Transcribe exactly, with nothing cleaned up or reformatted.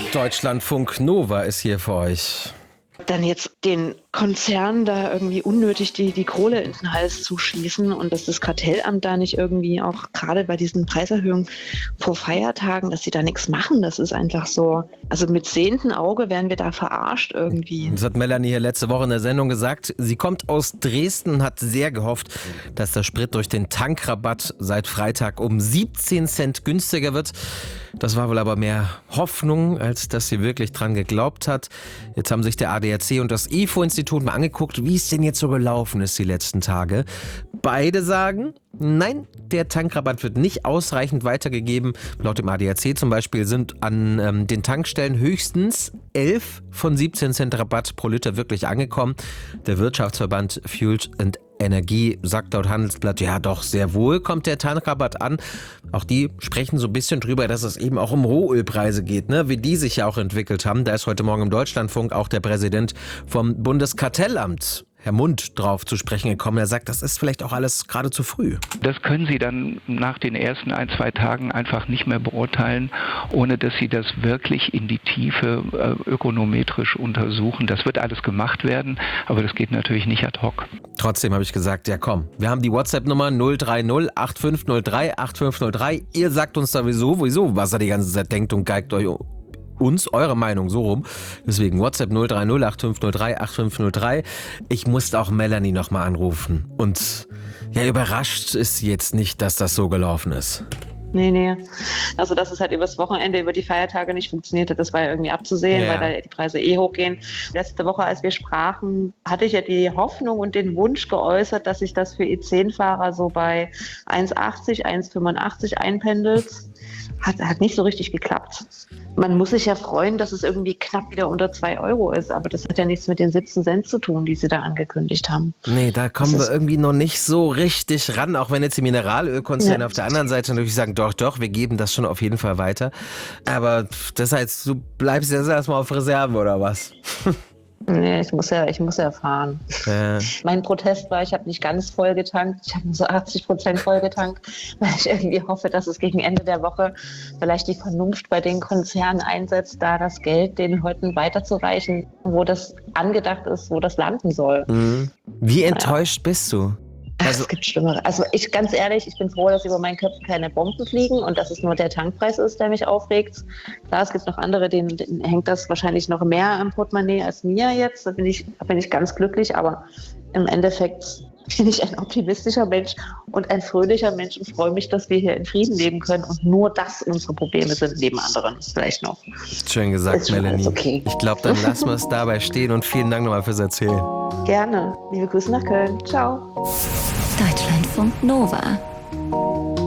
Deutschlandfunk Nova ist hier für euch. Dann jetzt den Konzern da irgendwie unnötig die, die Kohle in den Hals zuschießen und dass das Kartellamt da nicht irgendwie auch gerade bei diesen Preiserhöhungen vor Feiertagen, dass sie da nichts machen, das ist einfach so, also mit sehendem Auge werden wir da verarscht irgendwie. Das hat Melanie hier letzte Woche in der Sendung gesagt. Sie kommt aus Dresden und hat sehr gehofft, dass der Sprit durch den Tankrabatt seit Freitag um siebzehn Cent günstiger wird. Das war wohl aber mehr Hoffnung, als dass sie wirklich dran geglaubt hat. Jetzt haben sich der A D A C und das I F O-Institut mal angeguckt, wie es denn jetzt so gelaufen ist die letzten Tage. Beide sagen, nein, der Tankrabatt wird nicht ausreichend weitergegeben. Laut dem A D A C zum Beispiel sind an ähm, den Tankstellen höchstens elf von siebzehn Cent Rabatt pro Liter wirklich angekommen. Der Wirtschaftsverband Fuel and Energie sagt laut Handelsblatt, ja doch, sehr wohl kommt der Tankrabatt an. Auch die sprechen so ein bisschen drüber, dass es eben auch um Rohölpreise geht, ne? Wie die sich ja auch entwickelt haben. Da ist heute Morgen im Deutschlandfunk auch der Präsident vom Bundeskartellamt, Herr Mund, drauf zu sprechen gekommen. Er sagt, das ist vielleicht auch alles gerade zu früh. Das können Sie dann nach den ersten ein, zwei Tagen einfach nicht mehr beurteilen, ohne dass Sie das wirklich in die Tiefe äh, ökonometrisch untersuchen. Das wird alles gemacht werden, aber das geht natürlich nicht ad hoc. Trotzdem habe ich gesagt, ja komm, wir haben die WhatsApp-Nummer null drei null acht fünf null drei acht fünf null drei. Ihr sagt uns sowieso, wieso, was er die ganze Zeit denkt und geigt euch uns, eure Meinung so rum. Deswegen WhatsApp null drei null acht fünf null drei acht fünf null drei. Ich musste auch Melanie nochmal anrufen. Und ja, überrascht ist sie jetzt nicht, dass das so gelaufen ist. Nee, nee. Also dass es halt übers Wochenende, über die Feiertage nicht funktioniert hat, das war ja irgendwie abzusehen, Ja. weil da die Preise eh hochgehen. Letzte Woche, als wir sprachen, hatte ich ja die Hoffnung und den Wunsch geäußert, dass sich das für E zehn Fahrer so bei eins achtzig, eins fünfundachtzig einpendelt. Hat, hat nicht so richtig geklappt. Man muss sich ja freuen, dass es irgendwie knapp wieder unter zwei Euro ist, aber das hat ja nichts mit den siebzehn Cent zu tun, die sie da angekündigt haben. Nee, da kommen Das wir ist- irgendwie noch nicht so richtig ran, auch wenn jetzt die Mineralölkonzerne Ja. auf der anderen Seite natürlich sagen, doch, doch, wir geben das schon auf jeden Fall weiter. Aber das heißt, du bleibst jetzt erstmal auf Reserve oder was? Nee, ich muss ja, ich muss ja fahren. Äh, Mein Protest war, ich habe nicht ganz voll getankt. Ich habe nur so achtzig Prozent voll getankt, weil ich irgendwie hoffe, dass es gegen Ende der Woche vielleicht die Vernunft bei den Konzernen einsetzt, da das Geld den Leuten weiterzureichen, wo das angedacht ist, wo das landen soll. mh. Wie enttäuscht bist du? Also, es gibt Schlimmere. Also ich, ganz ehrlich, ich bin froh, dass über meinen Köpfen keine Bomben fliegen und dass es nur der Tankpreis ist, der mich aufregt. Klar, es gibt noch andere, denen, denen hängt das wahrscheinlich noch mehr am Portemonnaie als mir jetzt. Da bin ich, da bin ich ganz glücklich, aber im Endeffekt bin ich ein optimistischer Mensch und ein fröhlicher Mensch und freue mich, dass wir hier in Frieden leben können und nur das unsere Probleme sind, neben anderen vielleicht noch. Schön gesagt, Ist schon Melanie. alles okay. Ich glaube, dann lassen wir es dabei stehen und vielen Dank nochmal fürs Erzählen. Gerne. Liebe Grüße nach Köln. Ciao. Deutschlandfunk Nova.